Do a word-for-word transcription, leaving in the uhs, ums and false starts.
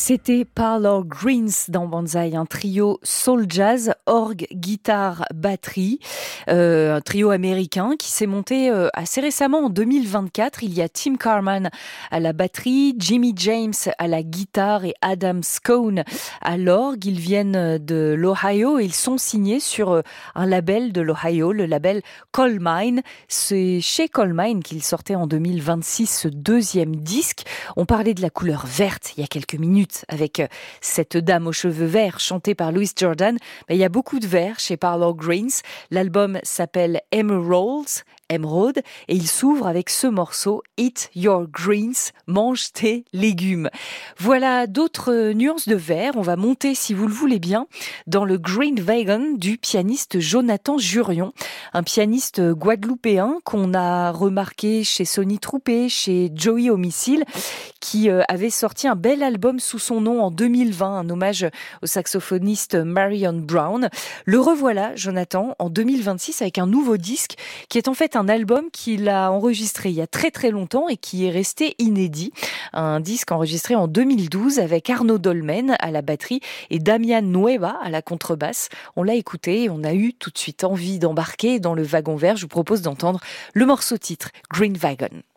C'était Parlour Greens dans Banzai, un trio soul jazz, orgue, guitare, batterie, euh, un trio américain qui s'est monté euh, assez récemment en deux mille vingt-quatre. Il y a Tim Carman à la batterie, Jimmy James à la guitare et Adam Scone à l'orgue. Ils viennent de l'Ohio et ils sont signés sur euh, un label de l'Ohio, le label Coal Mine. C'est chez Coal Mine qu'ils sortaient en deux mille vingt-six ce deuxième disque. On parlait de la couleur verte il y a quelques minutes avec cette dame aux cheveux verts chantée par Louis Jordan. Mais il y a beaucoup de vert chez Parlour Greens. L'album s'appelle Emeralds, Emerald, et il s'ouvre avec ce morceau Eat Your Greens, mange tes légumes. Voilà d'autres nuances de vert. On va monter, si vous le voulez bien, dans le Green Wagon du pianiste Jonathan Jurion, un pianiste guadeloupéen qu'on a remarqué chez Sonny Troupé, chez Joey Homicile, qui avait sorti un bel album sous son nom en deux mille vingt, un hommage au saxophoniste Marion Brown. Le revoilà, Jonathan, en deux mille vingt-six avec un nouveau disque qui est en fait un album qu'il a enregistré il y a très très longtemps et qui est resté inédit. Un disque enregistré en deux mille douze avec Arnaud Dolmen à la batterie et Damian Nueva à la contrebasse. On l'a écouté et on a eu tout de suite envie d'embarquer dans le wagon vert. Je vous propose d'entendre le morceau titre Green Wagon.